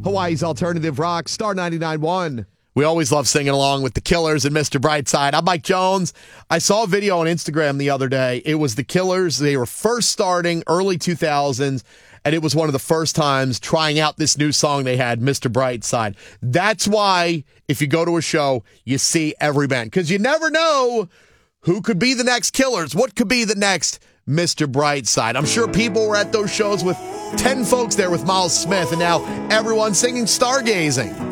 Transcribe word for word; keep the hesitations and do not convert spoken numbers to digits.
Hawaii's Alternative Rock, Star ninety-nine point one. We always love singing along with the Killers and Mister Brightside. I'm Mike Jones. I saw a video on Instagram the other day. It was the Killers. They were first starting early two thousands, and it was one of the first times trying out this new song they had, Mister Brightside. That's why if you go to a show, you see every band, because you never know who could be the next Killers, what could be the next Mister Brightside. I'm sure people were at those shows with ten folks there with Miles Smith, and now everyone's singing Stargazing.